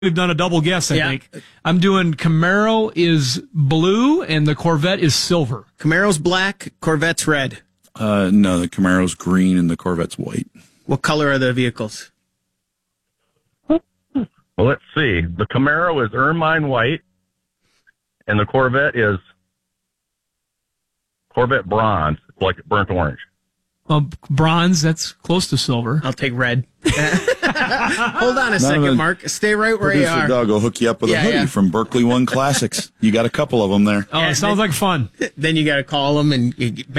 We've done a double guess, I Yeah. think. I'm doing Camaro is blue and the Corvette is silver. Camaro's black, Corvette's red. No, the Camaro's green and the Corvette's white. What color are the vehicles? Well, let's see. The Camaro is ermine white, and the Corvette is Corvette bronze. It's like burnt orange. Well, bronze, that's close to silver. I'll take red. Hold on a second, a- Mark. Stay right where you Producer are. Doug will hook you up with a Yeah, hoodie yeah. from Berkeley One Classics. You got a couple of them there. Oh, it sounds like fun. Then you got to call them and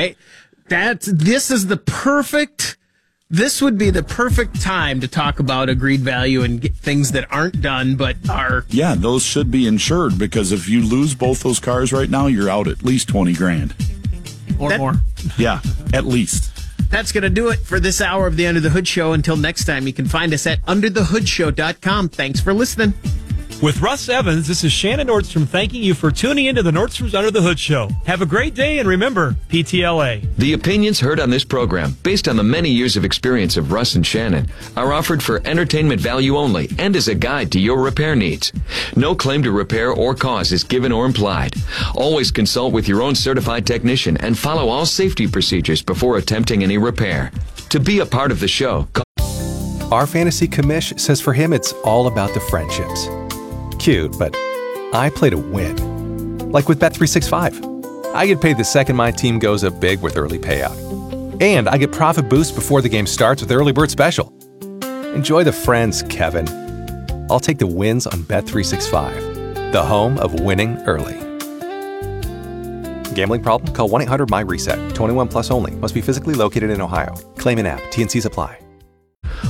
this would be the perfect time to talk about agreed value and get things that aren't done but are. Yeah, those should be insured because if you lose both those cars right now, you're out at least 20 grand. Or more. Yeah, at least. That's going to do it for this hour of the Under the Hood Show. Until next time, you can find us at underthehoodshow.com. Thanks for listening. With Russ Evans, this is Shannon Nordstrom thanking you for tuning into the Nordstrom's Under the Hood Show. Have a great day, and remember, PTLA. The opinions heard on this program, based on the many years of experience of Russ and Shannon, are offered for entertainment value only and as a guide to your repair needs. No claim to repair or cause is given or implied. Always consult with your own certified technician and follow all safety procedures before attempting any repair. To be a part of the show, Our fantasy commish says for him it's all about the friendships. Cute, but I play to win. Like with Bet365. I get paid the second my team goes up big with early payout. And I get profit boost before the game starts with Early Bird Special. Enjoy the friends, Kevin. I'll take the wins on Bet365, the home of winning early. Gambling problem? Call 1-800-MY-RESET. 21 plus only. Must be physically located in Ohio. Claim in app. T&Cs apply.